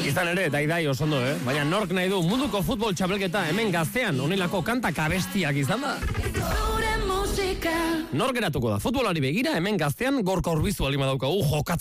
Izan ere, daidai osondo, Baina nork nahi du munduko futbol txapelketa hemen Gaztean honelako kanta kabestiak izan da? Nor geratuko da futbolari begira hemen Gaztean gorka urbizu alima daukagu jokatzen